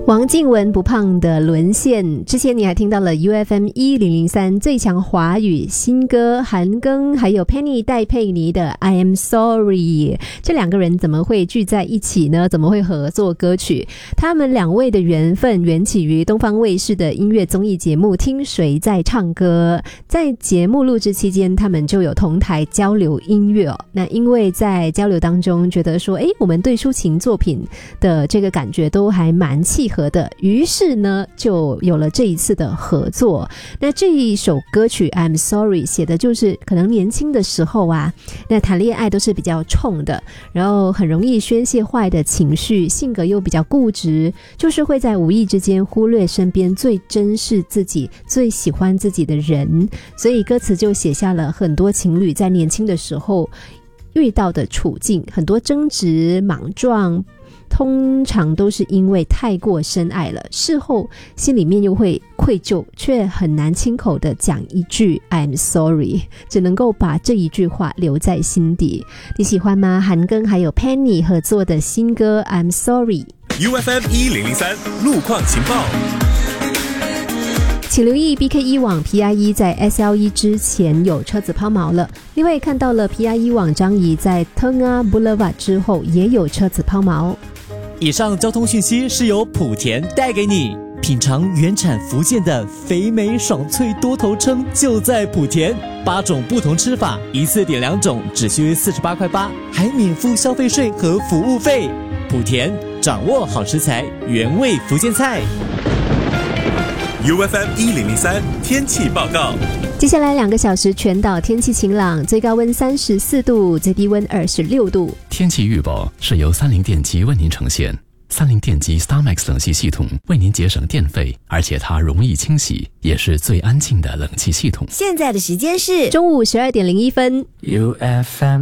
王靖雯不胖的沦陷，之前你还听到了 UFM1003 最强华语新歌韩庚还有 Penny 戴佩妮的 I am sorry， 这两个人怎么会聚在一起呢？怎么会合作歌曲？他们两位的缘分缘起于东方卫视的音乐综艺节目听谁在唱歌，在节目录制期间他们就有同台交流音乐那因为在交流当中觉得说我们对抒情作品的这个感觉都还蛮契合的，于是呢就有了这一次的合作。那这一首歌曲 I'm Sorry 写的就是可能年轻的时候那谈恋爱都是比较冲的，然后很容易宣泄坏的情绪，性格又比较固执，就是会在无意之间忽略身边最珍视自己最喜欢自己的人，所以歌词就写下了很多情侣在年轻的时候遇到的处境，很多争执莽撞通常都是因为太过深爱了，事后心里面又会愧疚，却很难亲口的讲一句 I'm sorry， 只能够把这一句话留在心底。你喜欢吗？韩庚还有 Penny 合作的新歌 I'm sorry。 UFM1003 路况情报， 请留意 BK1 网 PIE 在 SLE 之前有车子抛锚了，另外看到了 PIE 网张仪在 Tengah Boulevard 之后也有车子抛锚。 以上交通讯息是由莆田带给你，品尝原产福建的肥美爽脆多头称就在莆田，8种不同吃法，一次点2种只需48块8，还免付消费税和服务费。莆田掌握好食材，原味福建菜。 UFM1003 天气报告， 接下来2个小时全岛天气晴朗，最高温34度，最低温26度。 天气预报是由三菱电机为您呈现。三菱电机 StarMax 冷气系统为您节省电费，而且它容易清洗，也是最安静的冷气系统。 现在的时间是中午12点01分。 UFM